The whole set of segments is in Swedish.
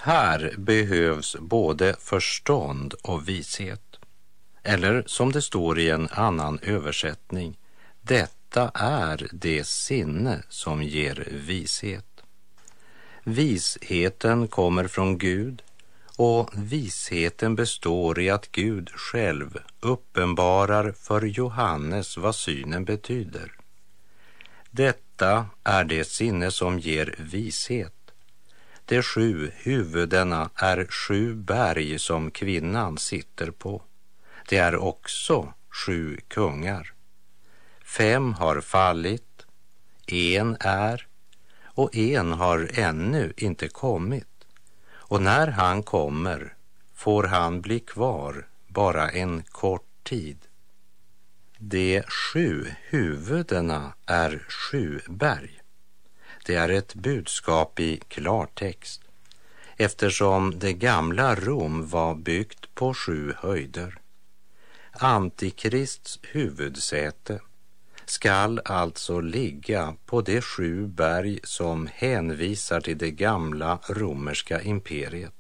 Här behövs både förstånd och vishet. Eller som det står i en annan översättning, detta är det sinne som ger vishet. Visheten kommer från Gud, och visheten består i att Gud själv uppenbarar för Johannes vad synen betyder. Detta är det sinne som ger vishet. De 7 huvudena är 7 berg som kvinnan sitter på. Det är också 7 kungar. 5 har fallit, 1 är, och 1 har ännu inte kommit. Och när han kommer får han bli kvar bara en kort tid. De 7 huvudena är 7 berg. Det är ett budskap i klartext, eftersom det gamla Rom var byggt på 7 höjder. Antikrists huvudsäte skall alltså ligga på de 7 berg som hänvisar till det gamla romerska imperiet.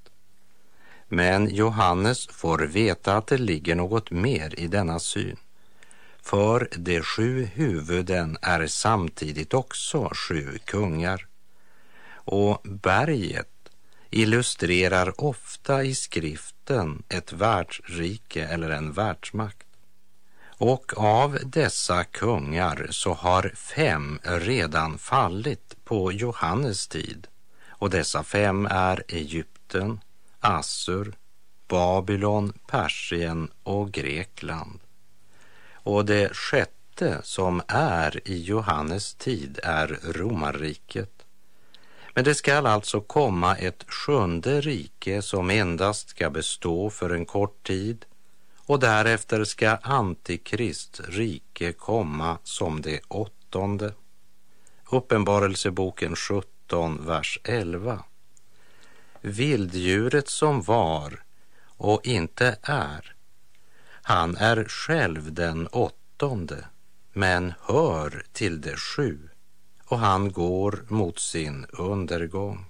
Men Johannes får veta att det ligger något mer i denna syn. För de 7 huvuden är samtidigt också 7 kungar. Och berget illustrerar ofta i skriften ett världsrike eller en världsmakt. Och av dessa kungar så har 5 redan fallit på Johannes tid. Och dessa 5 är Egypten, Assur, Babylon, Persien och Grekland. Och det 6:e som är i Johannes tid är romarriket. Men det skall alltså komma ett 7:e rike som endast ska bestå för en kort tid, och därefter ska Antikrists rike komma som det 8:e. Uppenbarelseboken 17, vers 11. Vilddjuret som var och inte är, han är själv den 8:e, men hör till de 7, och han går mot sin undergång.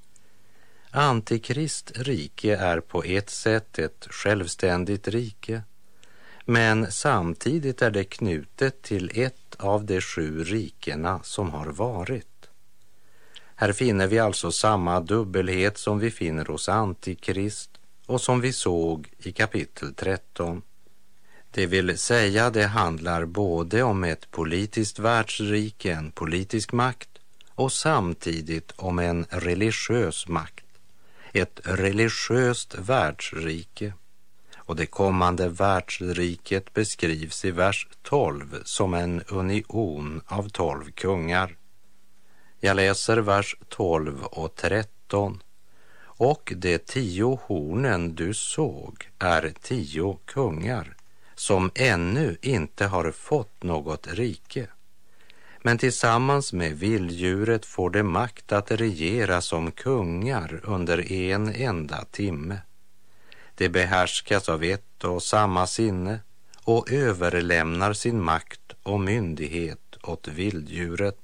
Antikrist rike är på ett sätt ett självständigt rike, men samtidigt är det knutet till ett av de 7 rikena som har varit. Här finner vi alltså samma dubbelhet som vi finner hos Antikrist och som vi såg i kapitel 13. Det vill säga, det handlar både om ett politiskt världsrike, en politisk makt, och samtidigt om en religiös makt, ett religiöst världsrike. Och det kommande världsriket beskrivs i vers 12 som en union av 12 kungar. Jag läser vers 12 och 13. Och de 10 hornen du såg är 10 kungar, som ännu inte har fått något rike. Men tillsammans med vilddjuret får de makt att regera som kungar under en enda timme. De behärskas av ett och samma sinne och överlämnar sin makt och myndighet åt vilddjuret.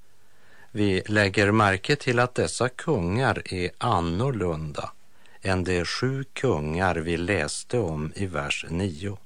Vi lägger märke till att dessa kungar är annorlunda än de 7 kungar vi läste om i vers 9.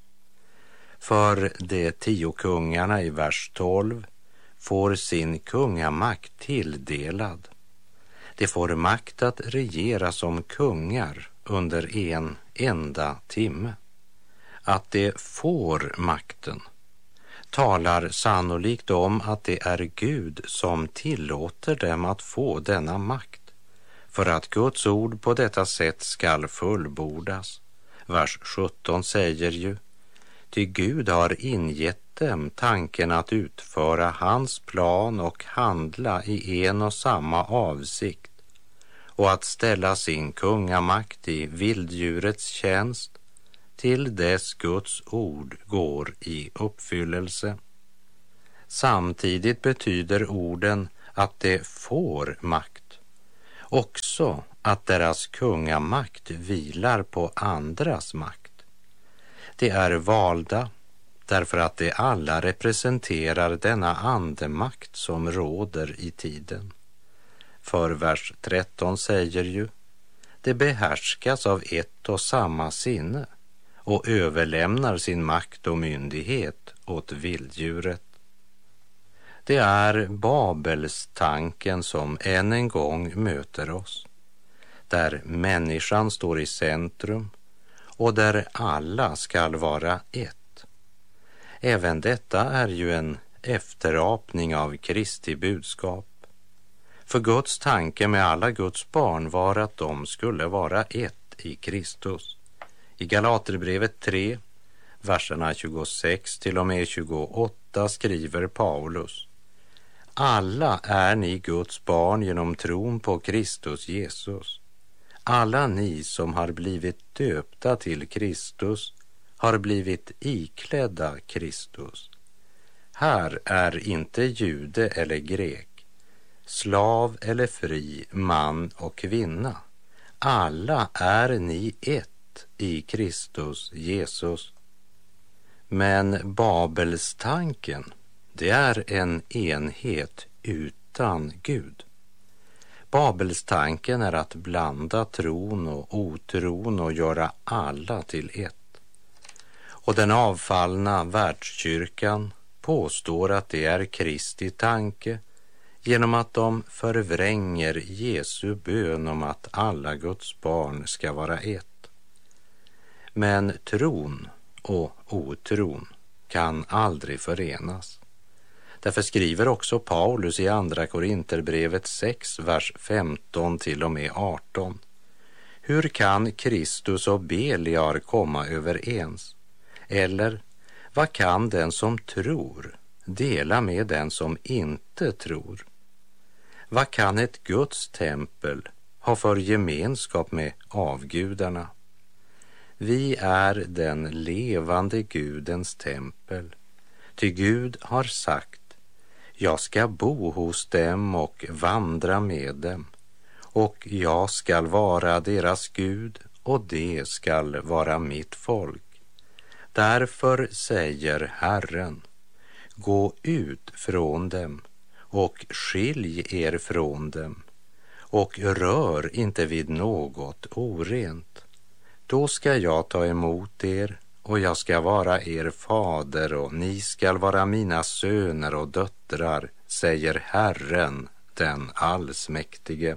För de 10 kungarna i vers 12 får sin kungamakt tilldelad. De får makt att regera som kungar under en enda timme. Att de får makten talar sannolikt om att det är Gud som tillåter dem att få denna makt, för att Guds ord på detta sätt skall fullbordas. Vers 17 säger ju: ty Gud har ingett dem tanken att utföra hans plan och handla i en och samma avsikt, och att ställa sin kungamakt i vilddjurets tjänst till dess Guds ord går i uppfyllelse. Samtidigt betyder orden att de får makt, också att deras kungamakt vilar på andras makt. De är valda därför att de alla representerar denna andemakt som råder i tiden. För vers 13 säger ju: Det behärskas av ett och samma sinne och överlämnar sin makt och myndighet åt vilddjuret. Det är Babelstanken som än en gång möter oss, där människan står i centrum och där alla skall vara ett. Även detta är ju en efterapning av Kristi budskap. För Guds tanke med alla Guds barn var att de skulle vara ett i Kristus. I Galaterbrevet 3, verserna 26 till och med 28 skriver Paulus: alla är ni Guds barn genom tron på Kristus Jesus. Alla ni som har blivit döpta till Kristus har blivit iklädda Kristus. Här är inte jude eller grek, slav eller fri, man och kvinna. Alla är ni ett i Kristus Jesus. Men Babelstanken, det är en enhet utan Gud. Babelstanken är att blanda tron och otron och göra alla till ett. Och den avfallna världskyrkan påstår att det är Kristi tanke genom att de förvränger Jesu bön om att alla Guds barn ska vara ett. Men tron och otron kan aldrig förenas. Därför skriver också Paulus i andra Korinterbrevet 6, vers 15 till och med 18. Hur kan Kristus och Beliar komma överens? Eller vad kan den som tror dela med den som inte tror? Vad kan ett Guds tempel ha för gemenskap med avgudarna? Vi är den levande Gudens tempel. Ty Gud har sagt: jag ska bo hos dem och vandra med dem, och jag skall vara deras Gud, och det skall vara mitt folk. Därför säger Herren: gå ut från dem och skilj er från dem, och rör inte vid något orent. Då ska jag ta emot er, och jag ska vara er fader, och ni skall vara mina söner och döttrar, säger Herren, den allsmäktige.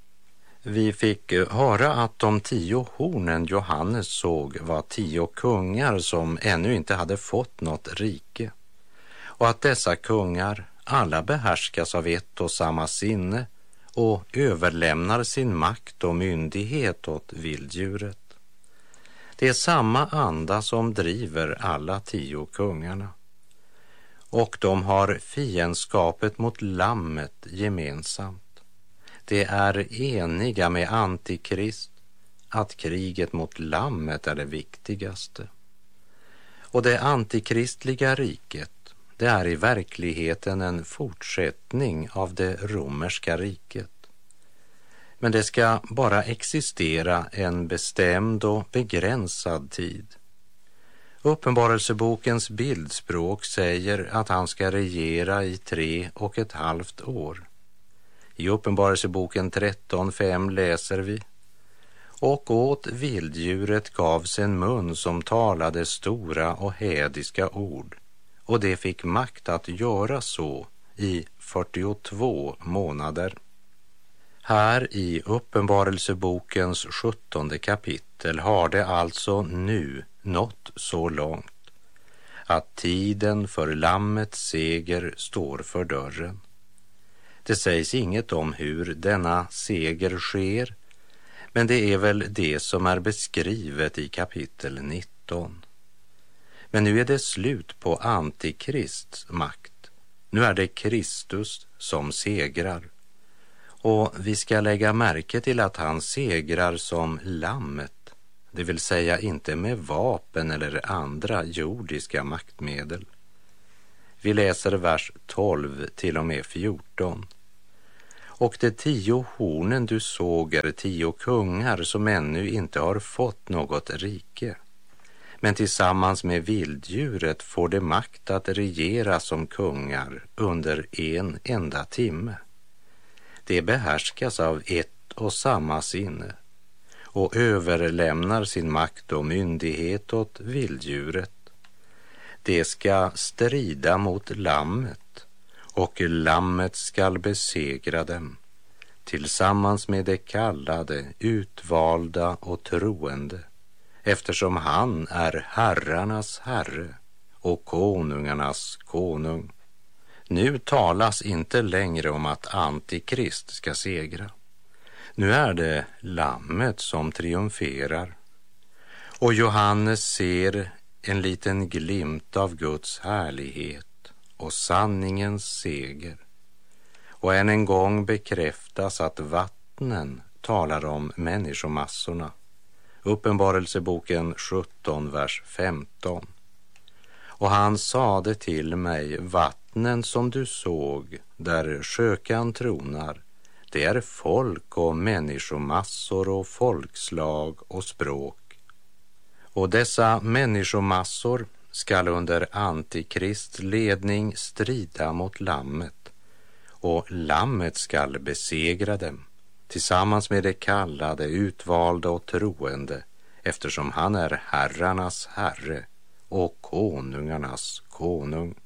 Vi fick höra att de 10 hornen Johannes såg var 10 kungar som ännu inte hade fått något rike, och att dessa kungar alla behärskas av ett och samma sinne och överlämnar sin makt och myndighet åt vilddjuret. Det är samma anda som driver alla 10 kungarna. Och de har fiendskapet mot lammet gemensamt. De är eniga med Antikrist att kriget mot lammet är det viktigaste. Och det antikristliga riket, det är i verkligheten en fortsättning av det romerska riket. Men det ska bara existera en bestämd och begränsad tid. Uppenbarelsebokens bildspråk säger att han ska regera i 3,5 år. I Uppenbarelseboken 13:5 läser vi: och åt vilddjuret gavs en mun som talade stora och hädiska ord, och det fick makt att göra så i 42 månader. Här i Uppenbarelsebokens 17:e kapitel har det alltså nu nått så långt att tiden för lammets seger står för dörren. Det sägs inget om hur denna seger sker, men det är väl det som är beskrivet i kapitel 19. Men nu är det slut på Antikrists makt. Nu är det Kristus som segrar. Och vi ska lägga märke till att han segrar som lammet, det vill säga inte med vapen eller andra jordiska maktmedel. Vi läser vers 12 till och med 14. Och de 10 hornen du såg är 10 kungar som ännu inte har fått något rike. Men tillsammans med vilddjuret får de makt att regera som kungar under en enda timme. Det behärskas av ett och samma sinne och överlämnar sin makt och myndighet åt vilddjuret. Det ska strida mot lammet, och lammet skall besegra dem, tillsammans med de kallade, utvalda och troende, eftersom han är herrarnas herre och konungarnas konung. Nu talas inte längre om att Antikrist ska segra. Nu är det lammet som triumferar. Och Johannes ser en liten glimt av Guds härlighet och sanningens seger. Och än en gång bekräftas att vattnen talar om människomassorna. Uppenbarelseboken 17, vers 15. Och han sade till mig, vattnen som du såg, där skökan tronar, det är folk och människomassor och folkslag och språk. Och dessa människomassor skall under Antikrists ledning strida mot lammet, och lammet skall besegra dem, tillsammans med de kallade, utvalda och troende, eftersom han är herrarnas herre och konungarnas konung.